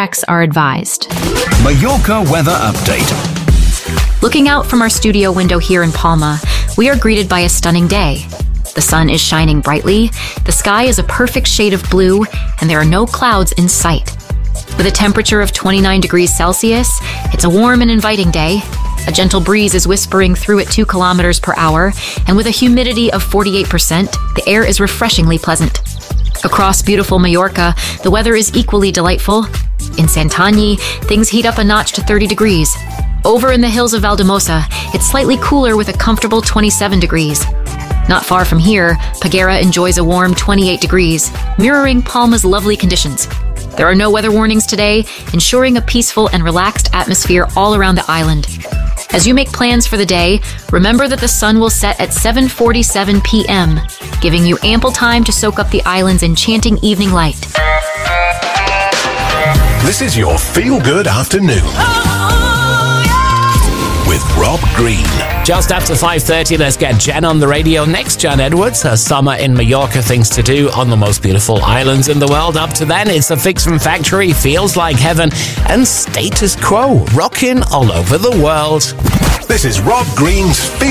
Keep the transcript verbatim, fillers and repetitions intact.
checks are advised. Mallorca weather update. Looking out from our studio window here in Palma, we are greeted by a stunning day. The sun is shining brightly, the sky is a perfect shade of blue, and there are no clouds in sight. With a temperature of twenty-nine degrees Celsius, it's a warm and inviting day. A gentle breeze is whispering through at two kilometers per hour, and with a humidity of forty-eight percent, the air is refreshingly pleasant. Across beautiful Mallorca, the weather is equally delightful. In Santanyí, things heat up a notch to thirty degrees. Over in the hills of Valldemossa, it's slightly cooler with a comfortable twenty-seven degrees. Not far from here, Peguera enjoys a warm twenty-eight degrees, mirroring Palma's lovely conditions. There are no weather warnings today, ensuring a peaceful and relaxed atmosphere all around the island. As you make plans for the day, remember that the sun will set at seven forty-seven p.m., giving you ample time to soak up the island's enchanting evening light. This is your feel-good afternoon with Rob Green. Just after five thirty, let's get Jen on the radio. Next, Jen Edwards, her summer in Mallorca, things to do on the most beautiful islands in the world. Up to then, it's the Fix From Factory, Feels Like Heaven, and Status Quo, rocking all over the world. This is Rob Green's Feel